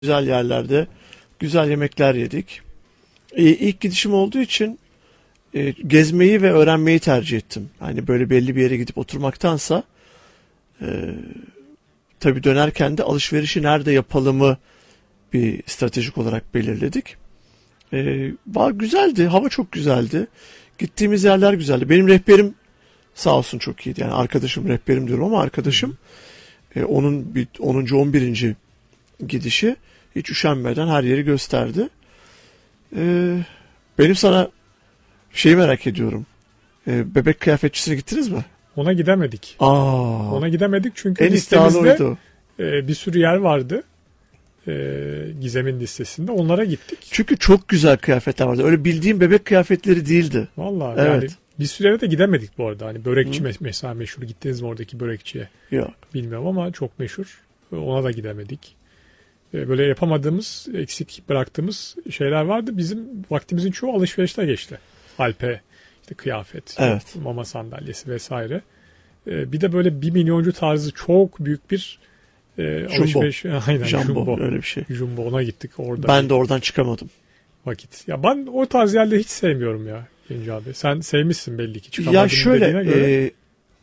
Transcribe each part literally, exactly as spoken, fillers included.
güzel yerlerde güzel yemekler yedik. E, ilk gidişim olduğu için e, gezmeyi ve öğrenmeyi tercih ettim. Hani böyle belli bir yere gidip oturmaktansa e, tabii dönerken de alışverişi nerede yapalımı bir stratejik olarak belirledik. E, güzeldi, hava çok güzeldi. Gittiğimiz yerler güzeldi. Benim rehberim sağ olsun çok iyiydi. Yani arkadaşım, rehberim diyorum ama arkadaşım e, onun bir onuncu on birinci gidişi hiç üşenmeden her yeri gösterdi. E, benim sana şeyi merak ediyorum. E, bebek kıyafetçisine gittiniz mi? Ona gidemedik. Aa, Ona gidemedik çünkü en listemizde e, bir sürü yer vardı. E, Gizem'in listesinde. Onlara gittik. Çünkü çok güzel kıyafetler vardı. Öyle bildiğim bebek kıyafetleri değildi. Vallahi evet. Yani bir sürü yere de gidemedik bu arada. Hani börekçi Hı. mesela meşhur. Gittiniz mi oradaki börekçiye? Yok. Bilmiyorum ama çok meşhur. Ona da gidemedik. E, böyle yapamadığımız, eksik bıraktığımız şeyler vardı. Bizim vaktimizin çoğu alışverişte geçti. Alpe, işte kıyafet, evet. mama sandalyesi vesaire. E, bir de böyle bir milyoncu tarzı çok büyük bir e, alışveriş. Aynen, Jumbo, Jumbo. öyle bir şey. Jumbo, ona gittik orada. Ben de oradan çıkamadım. Vakit. Ya ben o tarz yerleri hiç sevmiyorum ya Genci abi. Sen sevmişsin belli ki. Çıkamadın ya şöyle, göre. E,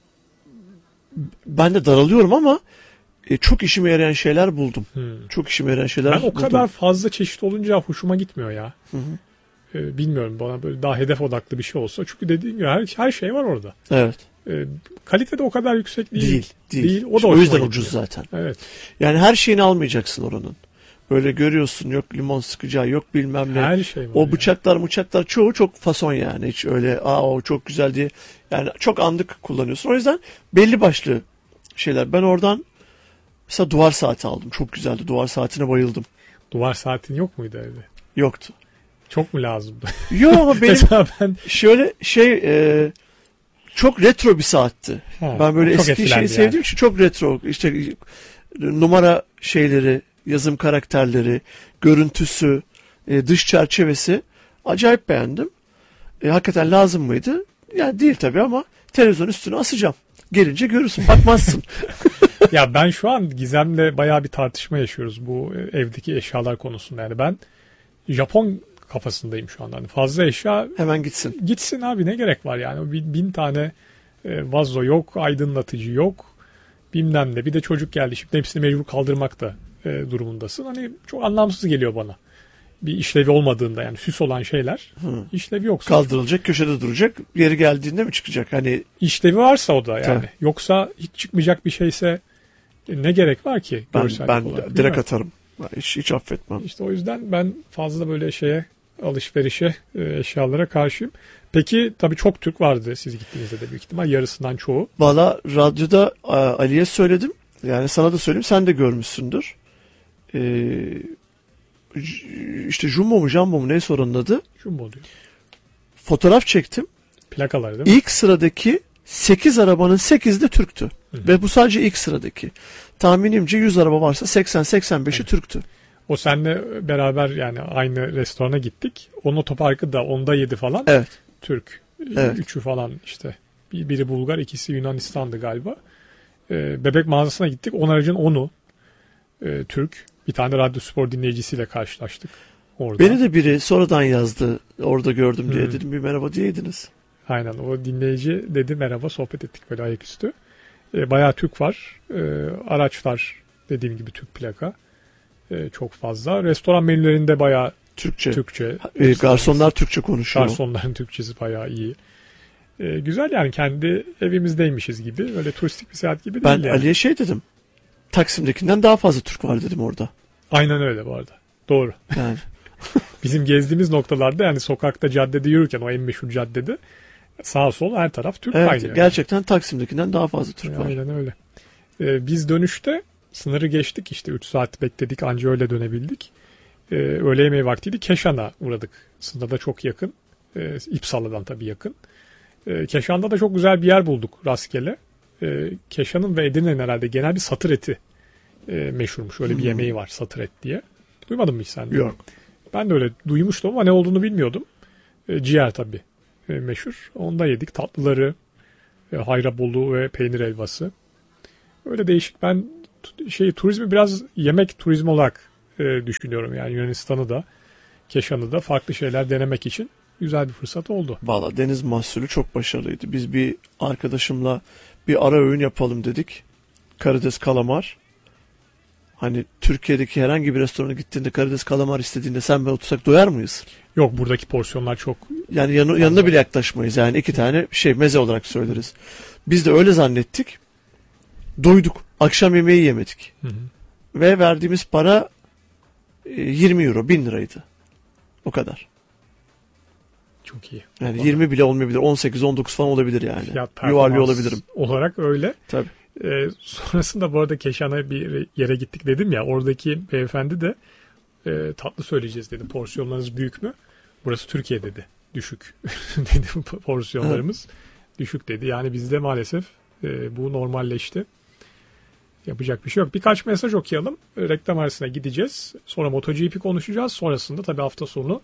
ben de daralıyorum ama e, çok işime yarayan şeyler buldum. Hmm. Çok işime yarayan şeyler ben buldum. Ben o kadar fazla çeşit olunca hoşuma gitmiyor ya. Hı hı. E, bilmiyorum, bana böyle daha hedef odaklı bir şey olsa. Çünkü dediğim gibi her, her şey var orada. Evet. E, kalite de o kadar yüksek değil. Değil. Değil. değil. O, da o yüzden gidiyor. ucuz zaten. Evet. Yani her şeyini almayacaksın oranın. Böyle görüyorsun, yok limon sıkacağı, yok bilmem ne. Her şey var. O yani. bıçaklar bıçaklar çoğu çok fason yani. Hiç öyle aa o çok güzel diye. Yani çok anlık kullanıyorsun. O yüzden belli başlı şeyler. Ben oradan mesela duvar saati aldım. Çok güzeldi. Duvar saatine bayıldım. Duvar saatin yok muydu evde? Yoktu. Çok mu lazımdı? Yok ama benim ben... şöyle şey e, çok retro bir saatti. Ha, ben böyle eski şeyi yani. sevdiğim için çok retro. İşte numara şeyleri, yazım karakterleri, görüntüsü, e, dış çerçevesi acayip beğendim. E, hakikaten lazım mıydı? Yani değil tabii ama televizyon üstüne asacağım. Gelince görürsün, bakmazsın. Ya ben şu an Gizem'le bayağı bir tartışma yaşıyoruz bu evdeki eşyalar konusunda. Yani ben Japon kafasındayım şu anda. Hani fazla eşya hemen gitsin. Gitsin abi, ne gerek var yani? Bin, bin tane e, vazo yok, aydınlatıcı yok, bilmem ne. Bir de çocuk geldi, şimdi hepsini mecbur kaldırmak da e, durumundasın. Hani çok anlamsız geliyor bana. Bir işlevi olmadığında, yani süs olan şeyler Hı. işlevi yoksa. Kaldırılacak, köşede duracak, yeri geldiğinde mi çıkacak? Hani işlevi varsa o da yani. Tabii. Yoksa hiç çıkmayacak bir şeyse ne gerek var ki? Ben, ben olarak, direkt atarım. Hiç, hiç affetmem. İşte o yüzden ben fazla böyle şeye, alışverişe, eşyalara karşıyım. Peki tabii çok Türk vardı siz gittiğinizde de büyük ihtimal yarısından çoğu. Valla radyoda Ali'ye söyledim. Yani sana da söyleyeyim, sen de görmüşsündür. Ee, işte Jumbo mu Jumbo mu neyse oranın adı. Jumbo diyor. Fotoğraf çektim. Plakalar değil mi? İlk sıradaki sekiz arabanın sekizi de Türktü. Hı-hı. Ve bu sadece ilk sıradaki. Tahminimce yüz araba varsa seksen seksen beşi evet. Türktü. O seninle beraber yani aynı restorana gittik. Onun otoparkı da onda yedi falan. Evet. Türk. Evet. Üçü falan işte. Biri Bulgar, ikisi Yunanistan'dı galiba. Ee, bebek mağazasına gittik. On aracın onu e, Türk. Bir tane radyo spor dinleyicisiyle karşılaştık orada. Beni de biri sonradan yazdı. Orada gördüm diye. Hmm. Dedim bir merhaba diyeydiniz. Aynen, o dinleyici dedi merhaba, sohbet ettik böyle ayaküstü. E, bayağı Türk var. E, araçlar dediğim gibi Türk plaka. E, çok fazla. Restoran menülerinde bayağı Türkçe. Türkçe. E, garsonlar Türkçe konuşuyor. Garsonların Türkçesi bayağı iyi. E, güzel yani, kendi evimizdeymişiz gibi. Öyle turistik bir seyahat gibi ben değil yani. Ben Ali'ye şey dedim. Taksim'dekinden daha fazla Türk var dedim orada. Aynen öyle bu arada. Doğru. Yani. Bizim gezdiğimiz noktalarda, yani sokakta, caddede yürürken, o en meşhur caddede sağ sol her taraf Türk evet, kaynıyor. Gerçekten yani. Taksim'dekinden daha fazla Türk yani var. Aynen öyle. Ee, biz dönüşte sınırı geçtik, işte üç saat bekledik, anca öyle dönebildik. Ee, öğle yemeği vaktiydi. Keşan'a uğradık. Sınırda çok yakın. Ee, İpsala'dan tabii yakın. Ee, Keşan'da da çok güzel bir yer bulduk rastgele. Ee, Keşan'ın ve Edirne'nin herhalde genel bir satır eti e, meşhurmuş. Öyle bir hmm. yemeği var, satır et diye. Duymadın mı hiç sen de? Yok. Ben de öyle duymuştum ama ne olduğunu bilmiyordum. E, ciğer tabii e, meşhur. Onda yedik. Tatlıları, e, hayrabolu ve peynir helvası. Öyle değişik. Ben şey turizmi biraz yemek turizmi olarak e, düşünüyorum. Yani Yunanistan'ı da, Keşan'ı da farklı şeyler denemek için güzel bir fırsat oldu. Valla deniz mahsulü çok başarılıydı. Biz bir arkadaşımla bir ara öğün yapalım dedik. Karides kalamar. Hani Türkiye'deki herhangi bir restorana gittiğinde karides kalamar istediğinde sen ben otursak doyar mıyız? Yok, buradaki porsiyonlar çok... Yani yanı, yanına bile yaklaşmayız. Yani iki tane şey meze olarak söyleriz. Biz de öyle zannettik. Doyduk. Akşam yemeği yemedik. Hı hı. Ve verdiğimiz para yirmi euro, bin liraydı. O kadar. Çok iyi. Yani yirmi bile olmayabilir. on sekiz on dokuz falan olabilir yani. Fiyat Yuvarlıyor olabilirim. olarak öyle. Tabii. Ee, sonrasında bu arada Keşan'a bir yere gittik dedim ya. Oradaki beyefendi de e, tatlı söyleyeceğiz dedi. Porsiyonlarınız büyük mü? Burası Türkiye dedi. Düşük dedi porsiyonlarımız. Hı. Düşük dedi. Yani bizde maalesef e, bu normalleşti. Yapacak bir şey yok. Birkaç mesaj okuyalım. Reklam arasına gideceğiz. Sonra MotoGP konuşacağız. Sonrasında tabii hafta sonu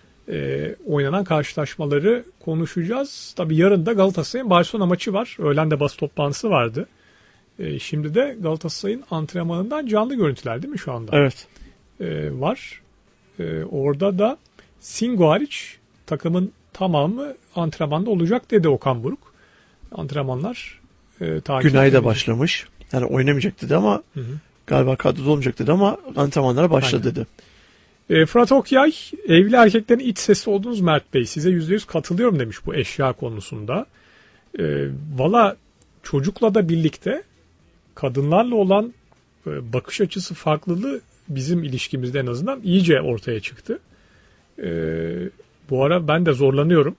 e, oynanan karşılaşmaları konuşacağız. Tabii yarın da Galatasaray'ın Barcelona maçı var. Öğlen de basın toplantısı vardı. E, şimdi de Galatasaray'ın antrenmanından canlı görüntüler değil mi şu anda? Evet. E, var. E, orada da Singo hariç takımın tamamı antrenmanda olacak dedi Okan Buruk. Antrenmanlar e, takip Günay da edecek. başlamış. Yani oynamayacak dedi ama Hı hı. galiba kadroda olmayacak dedi ama antrenmanlara başladı Aynen. dedi. E, Fırat Okyay, evli erkeklerin iç sesi oldunuz Mert Bey. Size yüzde yüz katılıyorum demiş bu eşya konusunda. E, Valla çocukla da birlikte kadınlarla olan e, bakış açısı farklılığı bizim ilişkimizde en azından iyice ortaya çıktı. E, bu ara ben de zorlanıyorum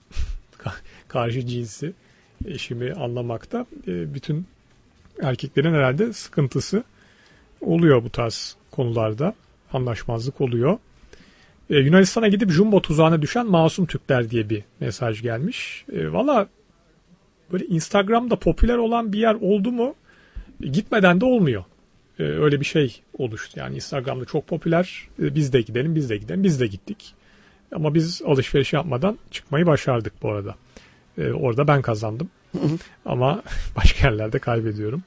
karşı cinsi eşimi anlamakta. E, bütün erkeklerin herhalde sıkıntısı oluyor bu tarz konularda. Anlaşmazlık oluyor. Ee, Yunanistan'a gidip jumbo tuzağına düşen masum Türkler diye bir mesaj gelmiş. E, Valla böyle Instagram'da popüler olan bir yer oldu mu gitmeden de olmuyor. E, öyle bir şey oluştu. Yani Instagram'da çok popüler. E, biz de gidelim, biz de gidelim, biz de gittik. Ama biz alışveriş yapmadan çıkmayı başardık bu arada. E, orada ben kazandım. Ama başka yerlerde kaybediyorum.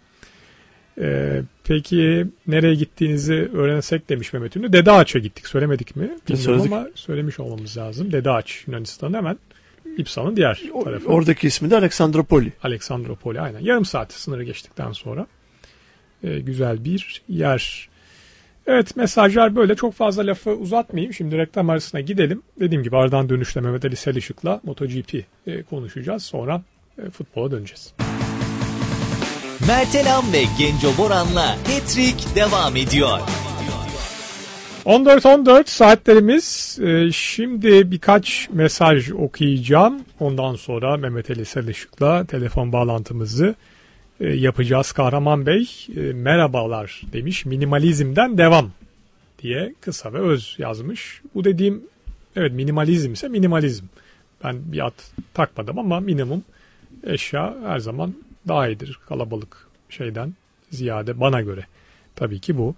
Ee, peki nereye gittiğinizi öğrensek demiş Mehmet Ünlü. Dede Ağaç'a gittik. Söylemedik mi? Bilmiyorum ama söylemiş olmamız lazım. Dede Ağaç Yunanistan'ın hemen İpsal'ın diğer tarafı. Oradaki ismi de Aleksandropoli. Aleksandropoli aynen. Yarım saat sınırı geçtikten sonra ee, güzel bir yer. Evet, mesajlar böyle. Çok fazla lafı uzatmayayım. Şimdi reklam arasına gidelim. Dediğim gibi aradan dönüşte Mehmet Ali Selişık'la MotoGP e, konuşacağız. Sonra e, futbola döneceğiz. Mertelam ve Genco Boran'la Hat-Trick devam ediyor. on dört on dört saatlerimiz. Ee, şimdi birkaç mesaj okuyacağım. Ondan sonra Mehmet Ali Selişık'la telefon bağlantımızı e, yapacağız. Kahraman Bey e, merhabalar demiş. Minimalizmden devam diye kısa ve öz yazmış. Bu dediğim evet minimalizm ise minimalizm. Ben bir ad takmadım ama minimum eşya her zaman daha iyidir kalabalık şeyden ziyade bana göre. Tabii ki bu.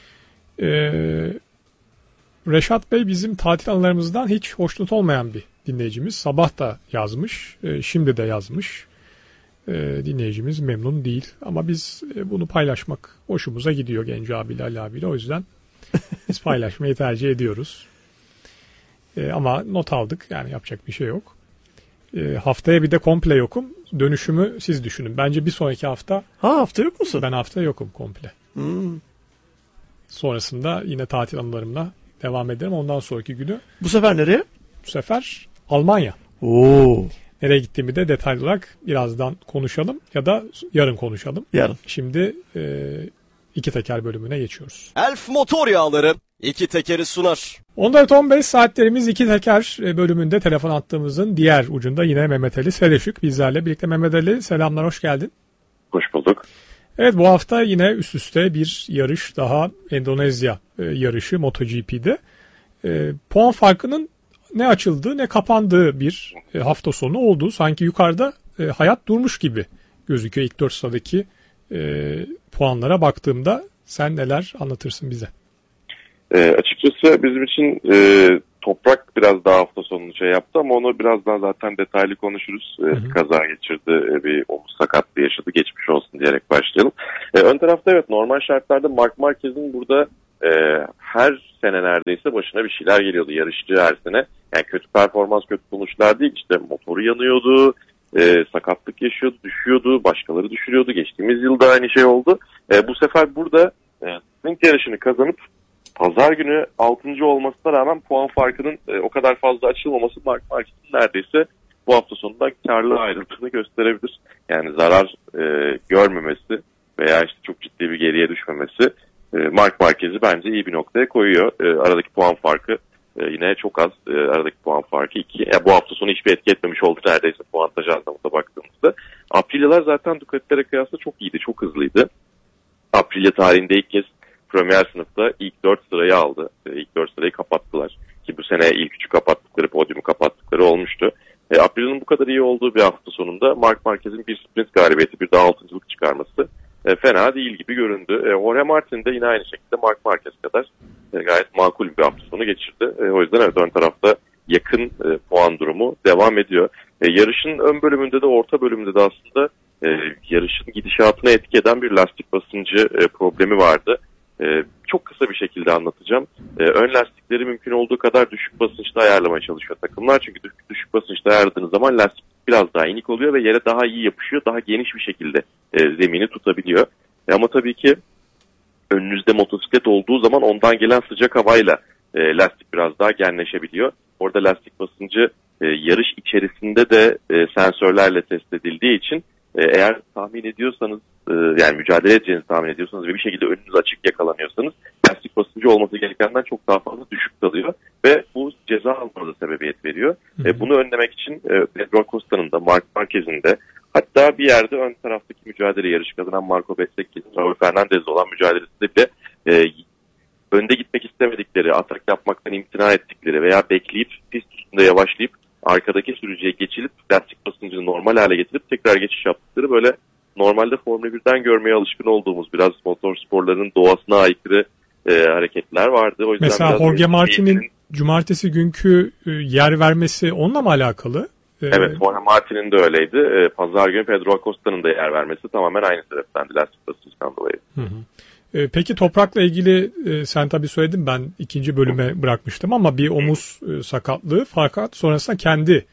Ee, Reşat Bey bizim tatil anılarımızdan hiç hoşnut olmayan bir dinleyicimiz. Sabah da yazmış, e, şimdi de yazmış. E, dinleyicimiz memnun değil. Ama biz e, bunu paylaşmak hoşumuza gidiyor Genco abiyle, Ali abiyle. O yüzden biz paylaşmayı tercih ediyoruz. E, ama not aldık. Yani yapacak bir şey yok. E, haftaya bir de komple yokum. Dönüşümü siz düşünün. Bence bir sonraki hafta... Ha hafta yok musun? Ben hafta yokum komple. Hmm. Sonrasında yine tatil anılarımla devam ederim. Ondan sonraki günü... Bu sefer nereye? Bu sefer Almanya. Oo. Nereye gittiğimi de detaylı olarak birazdan konuşalım ya da yarın konuşalım. Yarın. Şimdi e, iki teker bölümüne geçiyoruz. Elf Motor Yağları iki tekeri sunar. on dört on beş saatlerimiz iki teker bölümünde telefon attığımızın diğer ucunda yine Mehmet Ali Selişık bizlerle birlikte. Mehmet Ali selamlar, hoş geldin. Hoş bulduk. Evet, bu hafta yine üst üste bir yarış daha, Endonezya e, yarışı MotoGP'de. E, puan farkının ne açıldığı ne kapandığı bir e, hafta sonu oldu. Sanki yukarıda e, hayat durmuş gibi gözüküyor ilk dört sıradaki e, puanlara baktığımda. Sen neler anlatırsın bize? E, açıkçası bizim için e, toprak biraz daha hafta sonunu şey yaptı ama onu biraz daha zaten detaylı konuşuruz. E, hı hı. Kaza geçirdi, e, bir omuz sakatlığı yaşadı, geçmiş olsun diyerek başlayalım. E, ön tarafta evet normal şartlarda Marc Marquez'in burada e, her sene neredeyse başına bir şeyler geliyordu yarışçı her sene. Yani kötü performans, kötü sonuçlar değil, işte motoru yanıyordu, e, sakatlık yaşıyordu, düşüyordu, başkaları düşürüyordu. Geçtiğimiz yılda aynı şey oldu. E, bu sefer burada e, sprint yarışını kazanıp pazar günü altıncı olmasına rağmen puan farkının e, o kadar fazla açılmaması Mark Marquez'in neredeyse bu hafta sonunda karlı ayrıldığını gösterebilir. Yani zarar e, görmemesi veya işte çok ciddi bir geriye düşmemesi e, Mark Marquez'i bence iyi bir noktaya koyuyor. E, aradaki puan farkı e, yine çok az. E, aradaki puan farkı iki. Yani bu hafta sonu hiçbir etki etmemiş oldu neredeyse puantaj anlamında baktığımızda. Aprilia'lar zaten Ducati'lere kıyasla çok iyiydi, çok hızlıydı. Aprilia tarihinde ilk kez Premier sınıfta ilk dört sırayı aldı. E, ilk dört sırayı kapattılar. Ki bu sene ilk üçü kapattıkları, podyumu kapattıkları olmuştu. E, Aprilia'nın bu kadar iyi olduğu bir hafta sonunda Mark Marquez'in bir sprint galibiyeti, bir daha altıncılık çıkarması e, fena değil gibi göründü. E, Jorge Martin de yine aynı şekilde Mark Marquez kadar e, gayet makul bir hafta sonu geçirdi. E, o yüzden evet, ön tarafta yakın e, puan durumu devam ediyor. E, yarışın ön bölümünde de orta bölümünde de aslında e, yarışın gidişatına etki eden bir lastik basıncı e, problemi vardı. Ee, çok kısa bir şekilde anlatacağım. Ee, ön lastikleri mümkün olduğu kadar düşük basınçta ayarlamaya çalışıyor takımlar. Çünkü düşük, düşük basınçta ayarladığınız zaman lastik biraz daha inik oluyor ve yere daha iyi yapışıyor. Daha geniş bir şekilde e, zemini tutabiliyor. E, ama tabii ki önünüzde motosiklet olduğu zaman ondan gelen sıcak havayla e, lastik biraz daha genleşebiliyor. Orada lastik basıncı e, yarış içerisinde de e, sensörlerle test edildiği için e, eğer tahmin ediyorsanız e, yani mücadele edeceğinizi tahmin ediyorsanız ve bir şekilde önünüz açık yakalanıyorsanız lastik basıncı olması gerekenden çok daha fazla düşük kalıyor ve bu ceza almanıza sebebiyet veriyor. Hı hı. E, bunu önlemek için e, Pedro Acosta'nın da Mark Marquez'in de hatta bir yerde ön taraftaki mücadele yarışı kazanan Marco Bezzecchi'nin Raul Fernandez'le olan mücadelesinde bile e, önde gitmek istemedikleri, atak yapmaktan imtina ettikleri veya bekleyip pist üstünde yavaşlayıp arkadaki sürücüye geçilip lastik basıncını normal hale getirip tekrar geçiş yaptıkları böyle normalde Formula birden görmeye alışkın olduğumuz biraz motor sporlarının doğasına aykırı e, hareketler vardı. O yüzden mesela Jorge Martin'in eğitimin... cumartesi günkü e, yer vermesi onunla mı alakalı? E... Evet, Jorge Martin'in de öyleydi. E, Pazar günü Pedro Acosta'nın da yer vermesi tamamen aynı sebepten, lastik basıncından dolayı. Hı hı. Peki toprakla ilgili sen tabii söyledin, ben ikinci bölüme bırakmıştım ama bir omuz sakatlığı fakat sonrasında kendi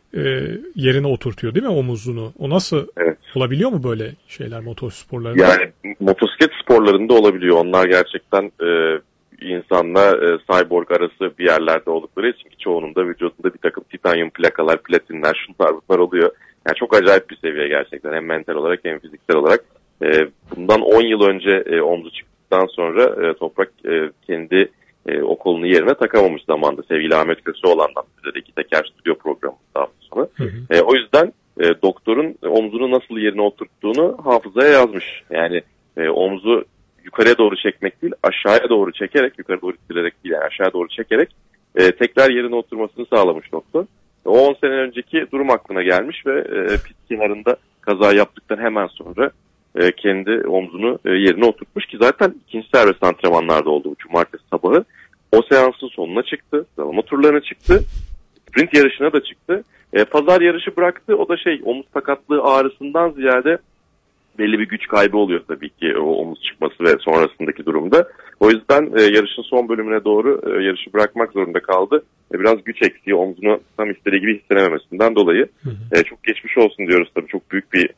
yerine oturtuyor değil mi omuzunu? O nasıl evet. Olabiliyor mu böyle şeyler motosporlarında? Yani motosiklet sporlarında olabiliyor. Onlar gerçekten e, insanla e, cyborg arası bir yerlerde oldukları için çoğunun da vücudunda bir takım titanyum plakalar, platinler, şunlar bunlar oluyor. Yani çok acayip bir seviye gerçekten hem mental olarak hem fiziksel olarak. E, bundan on yıl önce e, omzu çıktıktan sonra e, Toprak e, kendi e, o kolunu yerine takamamış zamanda. Sevgili Ahmet Köseoğlan'dan bize de iki teker stüdyo programında hafta sonu. Hı hı. E, o yüzden e, doktorun omzunu nasıl yerine oturttuğunu hafızaya yazmış. Yani e, omzu yukarıya doğru çekmek değil, aşağıya doğru çekerek, yukarı doğru ittirerek değil, yani aşağıya doğru çekerek e, tekrar yerine oturmasını sağlamış doktor. O on sene önceki durum aklına gelmiş ve e, pist kenarında kaza yaptıktan hemen sonra e, kendi omzunu e, yerine oturtmuş ki zaten ikinci serbest antrenmanlarda oldu bu cumartesi sabahı. O seansın sonuna çıktı, sıralama turlarına çıktı, sprint yarışına da çıktı. E, pazar yarışı bıraktı, o da şey omuz sakatlığı ağrısından ziyade belli bir güç kaybı oluyor tabii ki o omuz çıkması ve sonrasındaki durumda. O yüzden e, yarışın son bölümüne doğru e, yarışı bırakmak zorunda kaldı. E, biraz güç eksiği, omzunu tam istediği gibi hissedememesinden dolayı. Hı hı. E, çok geçmiş olsun diyoruz tabii. Çok büyük bir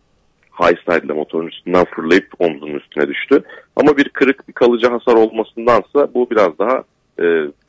high side ile motorun üstünden fırlayıp omzunun üstüne düştü. Ama bir kırık, bir kalıcı hasar olmasındansa bu biraz daha e,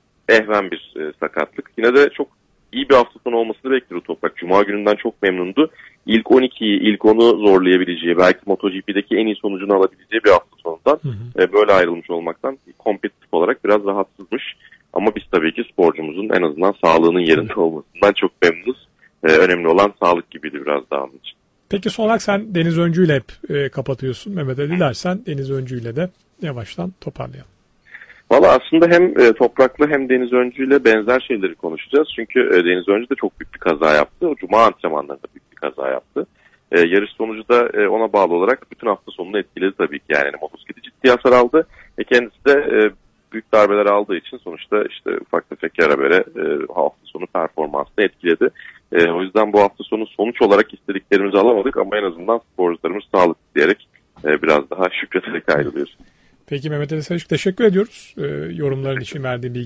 ehven bir e, sakatlık. Yine de çok iyi bir hafta sonu olmasını bekliyor Toprak. Cuma gününden çok memnundu. İlk on ikiyi, ilk onu zorlayabileceği, belki MotoGP'deki en iyi sonucunu alabileceği bir hafta sonundan hı hı. E, böyle ayrılmış olmaktan kompetitif olarak biraz rahatsızmış. Ama biz tabii ki sporcumuzun en azından sağlığının yerinde olmasından çok memnunuz. E, önemli olan sağlık gibiydi biraz daha onun için. Peki son olarak sen Deniz Öncü ile hep e, kapatıyorsun. Mehmet'e dilersen Deniz Öncü ile de yavaştan toparlayalım. Valla aslında hem e, Toprak'la hem Deniz Öncü ile benzer şeyleri konuşacağız. Çünkü e, Deniz Öncü de çok büyük bir kaza yaptı. O Cuma antrenmanlarında büyük bir kaza yaptı. E, yarış sonucu da e, ona bağlı olarak bütün hafta sonunu etkiledi tabii ki. Yani, yani motosikleti ciddi hasar aldı. E, kendisi de e, büyük darbeler aldığı için sonuçta işte ufak tefek yara bere e, hafta sonu performansını etkiledi. E, o yüzden bu hafta sonu sonuç olarak istediklerimizi alamadık ama en azından sporcularımız sağlıklı diyerek e, biraz daha şükreterek ayrılıyoruz. Peki Mehmet Ali Selçuk teşekkür ediyoruz. E, yorumların için verdiğin bilgi